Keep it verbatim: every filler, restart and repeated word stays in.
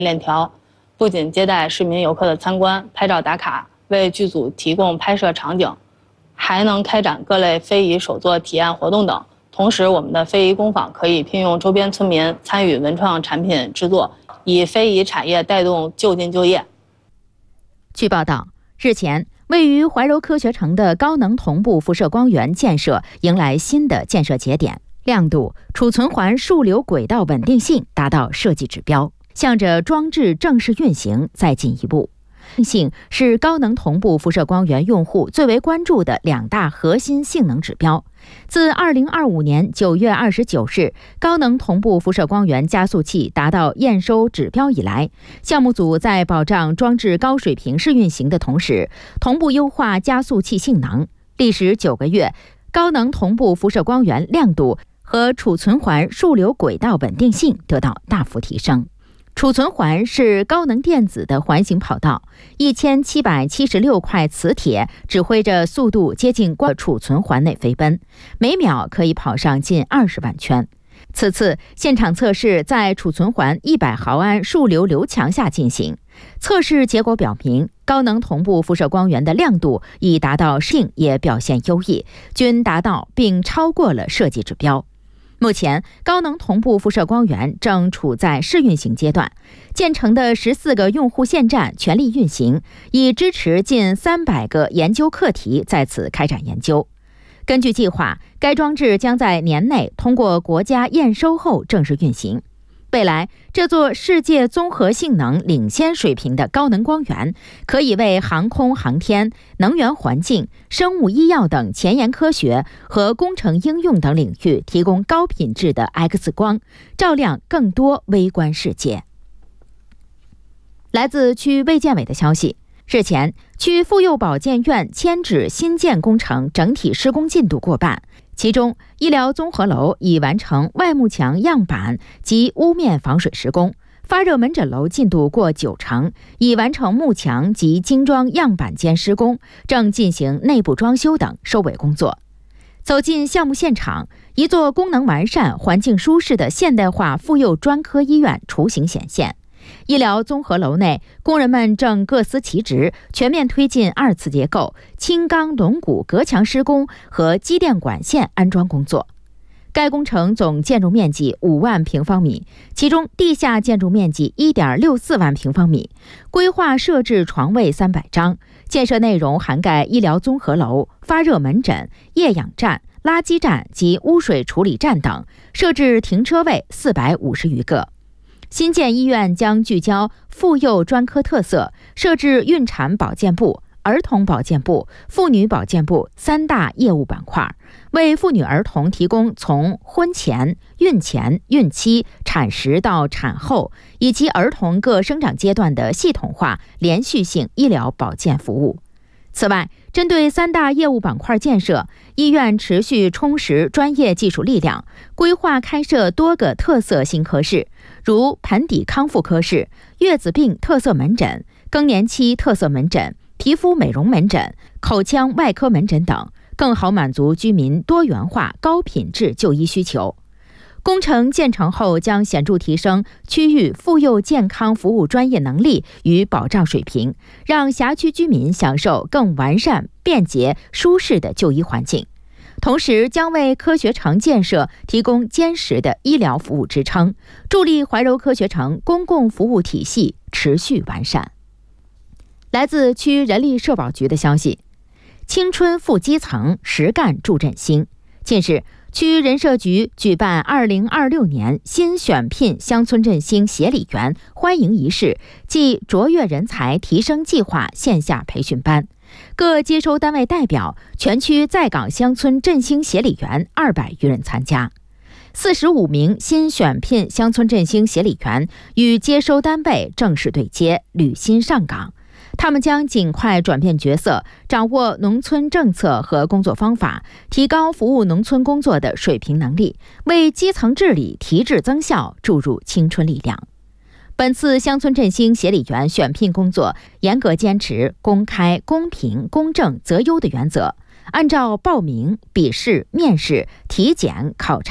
链条，不仅接待市民游客的参观、拍照打卡，为剧组提供拍摄场景，还能开展各类非遗手作体验活动等。同时，我们的非遗工坊可以聘用周边村民参与文创产品制作，以非遗产业带动就近就业。 据报道，日前，位于怀柔科学城的高能同步辐射光源建设迎来新的建设节点，亮度、储存环数流轨道稳定性达到设计指标，向着装置正式运行再进一步。性是高能同步辐射光源用户最为关注的两大核心性能指标。自二零二五年九月二十九日高能同步辐射光源加速器达到验收指标以来，项目组在保障装置高水平试运行的同时，同步优化加速器性能。历时九个月，高能同步辐射光源亮度和储存环数流轨道稳定性得到大幅提升。储存环是高能电子的环形跑道，一千七百七十六块磁铁指挥着速度接近光储存环内飞奔，每秒可以跑上近二十万圈。此次现场测试在储存环一百毫安数流流强下进行，测试结果表明，高能同步辐射光源的亮度已达到，性也表现优异，均达到并超过了设计指标。目前，高能同步辐射光源正处在试运行阶段，建成的十四个用户线站全力运行，已支持近三百个研究课题在此开展研究。根据计划，该装置将在年内通过国家验收后正式运行。未来，这座世界综合性能领先水平的高能光源，可以为航空航天、能源环境、生物医药等前沿科学和工程应用等领域提供高品质的 X 光，照亮更多微观世界。来自区卫健委的消息，日前，区妇幼保健院迁址新建工程整体施工进度过半。其中，医疗综合楼已完成外幕墙样板及屋面防水施工，发热门诊楼进度过九成，已完成幕墙及精装样板间施工，正进行内部装修等收尾工作。走进项目现场，一座功能完善、环境舒适的现代化妇幼专科医院雏形显现。医疗综合楼内，工人们正各司其职，全面推进二次结构、轻钢龙骨隔墙施工和机电管线安装工作。该工程总建筑面积五万平方米，其中地下建筑面积 一点六四万平方米，规划设置床位三百张，建设内容涵盖医疗综合楼、发热门诊、液氧站、垃圾站及污水处理站等，设置停车位四百五十余个。新建医院将聚焦妇幼专科特色，设置孕产保健部、儿童保健部、妇女保健部三大业务板块，为妇女儿童提供从婚前、孕前、孕期、产时到产后以及儿童各生长阶段的系统化、连续性医疗保健服务。此外，针对三大业务板块建设，医院持续充实专业技术力量，规划开设多个特色新科室，如盆底康复科室、月子病特色门诊、更年期特色门诊、皮肤美容门诊、口腔外科门诊等，更好满足居民多元化、高品质就医需求。工程建成后将显著提升区域妇幼健康服务专业能力与保障水平，让辖区居民享受更完善、便捷、舒适的就医环境。同时将为科学城建设提供坚实的医疗服务支撑，助力怀柔科学城公共服务体系持续完善。来自区人力社保局的消息，青春富基层，实干助振兴。近日，区人社局举办二零二六年新选聘乡村振兴协理员欢迎仪式暨卓越人才提升计划线下培训班，各接收单位代表、全区在岗乡村振兴协理员二百余人参加。四十五名新选聘乡村振兴协理员与接收单位正式对接，履新上岗。他们将尽快转变角色，掌握农村政策和工作方法，提高服务农村工作的水平能力，为基层治理提质增效注入青春力量。本次乡村振兴协理员选聘工作严格坚持公开、公平、公正、择优的原则，按照报名、笔试、面试、体检、考察